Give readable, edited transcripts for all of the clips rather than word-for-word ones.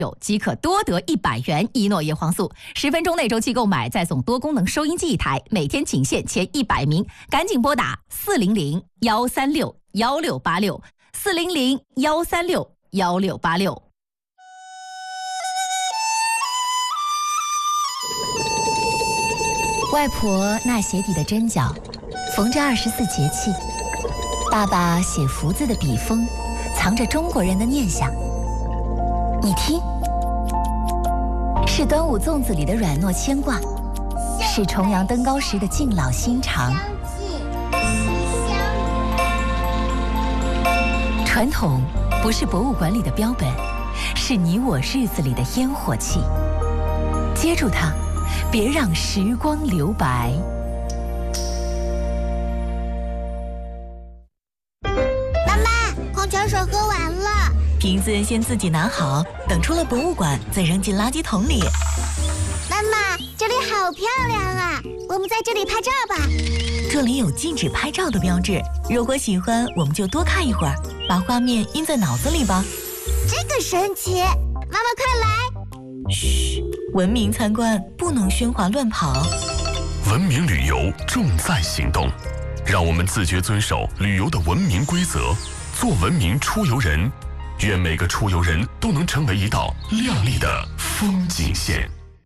即可多得100元伊诺叶黄素，10分钟内周期购买，再送多功能收音机1台，每天仅限前100名，赶紧拨打400-136-1686，400-136-1686。外婆纳鞋底的针脚，缝着24节气；爸爸写福字的笔锋，藏着中国人的念想。你听，是端午粽子里的软糯牵挂，是重阳登高时的敬老心肠。传统不是博物馆里的标本，是你我日子里的烟火气。接住它，别让时光留白。 妈妈，矿泉水喝完了， 瓶子先自己拿好，等出了博物馆再扔进垃圾桶里。 妈妈，这里好漂亮啊，我们在这里拍照吧。 这里有禁止拍照的标志，如果喜欢我们就多看一会儿，把画面印在脑子里吧。 这个神奇，妈妈快来。 嘘，文明参观不能喧哗乱跑。 文明旅游重在行动，让我们自觉遵守旅游的文明规则，做文明出游人。愿每个出游人都能成为一道亮丽的风景线。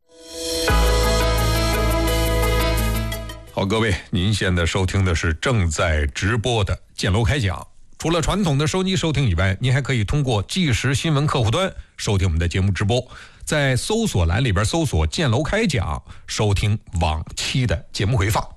好，各位，您现在收听的是正在直播的建楼开讲。除了传统的收机收听以外，您还可以通过即时新闻客户端收听我们的节目直播，在搜索栏里边搜索建楼开讲，收听往期的节目回放。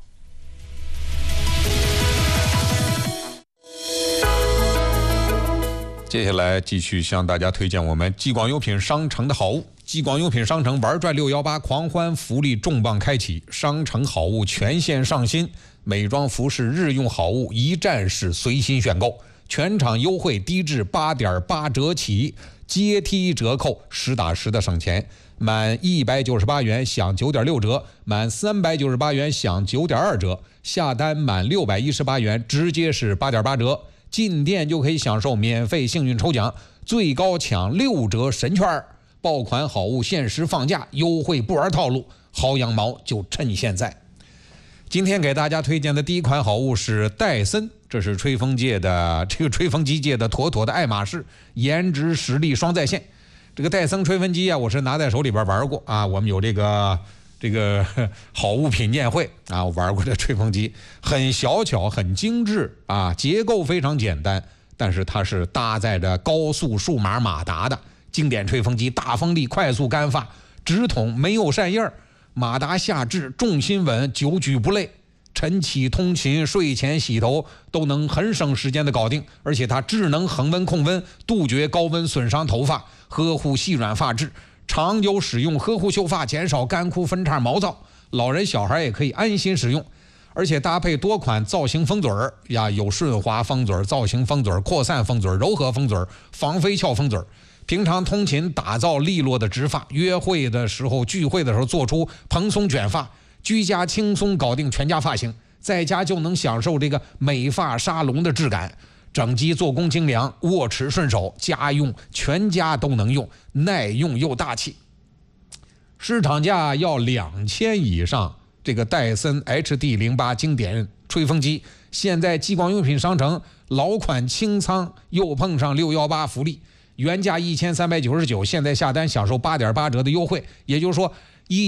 接下来继续向大家推荐我们激广优品商城的好物。激广优品商城玩转618狂欢福利重磅开启，商城好物全线上新，美妆服饰日用好物一站式随心选购，全场优惠低至8.8折起，阶梯折扣，实打实的省钱。满198元享9.6折，满398元享9.2折，下单满618元直接是8.8折。进店就可以享受免费幸运抽奖，最高抢6折神券，爆款好物限时放价，优惠不玩套路，薅羊毛就趁现在。今天给大家推荐的第一款好物是戴森，这是吹风机界的妥妥的爱马仕，颜值实力双在线。这个戴森吹风机啊，我是拿在手里边玩过啊，我们有这个好物品鉴会啊，我玩过这吹风机，很小巧很精致啊，结构非常简单，但是它是搭载着高速数码马达的经典吹风机，大风力快速干发，直筒没有扇叶，马达下至重心稳，久举不累，晨起通勤睡前洗头都能很省时间的搞定，而且它智能恒温控温，杜绝高温损伤头发，呵护细软发质，长久使用呵护秀发，减少干枯分叉毛躁，老人小孩也可以安心使用。而且搭配多款造型风嘴呀，有顺滑风嘴、造型风嘴、扩散风嘴、柔和风嘴、防飞翘风嘴。平常通勤打造利落的直发，约会的时候聚会的时候做出蓬松卷发，居家轻松搞定全家发型，在家就能享受这个美发沙龙的质感。整机做工精良，握持顺手，家用全家都能用，耐用又大气。市场价要2000以上，这个戴森 HD08 经典吹风机，现在激光用品商城老款清仓，又碰上618福利，原价1399，现在下单享受8.8折的优惠，也就是说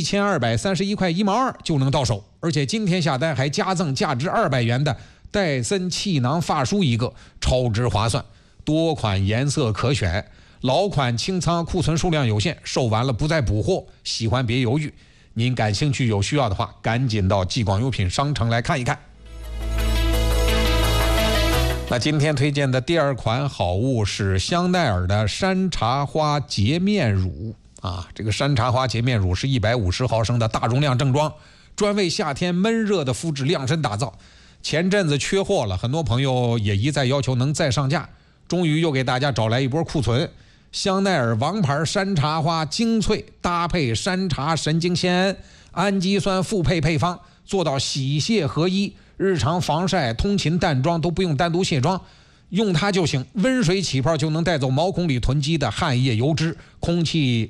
1231块1毛2就能到手，而且今天下单还加赠价值200元的戴森气囊发梳一个，超值划算，多款颜色可选，老款清仓，库存数量有限，售完了不再补货，喜欢别犹豫，您感兴趣有需要的话，赶紧到激广优品商城来看一看。那今天推荐的第二款好物是香奈儿的山茶花洁面乳啊，这个山茶花洁面乳是150毫升的大容量正装，专为夏天闷热的肤质量身打造。前阵子缺货了，很多朋友也一再要求能再上架，终于又给大家找来一波库存。香奈儿王牌山茶花精粹搭配山茶神经酰胺、氨基酸复配配方，做到洗卸合一，日常防晒、通勤淡妆都不用单独卸妆。 用它就行，温水起泡就能带走毛孔里囤积的汗液油脂，空气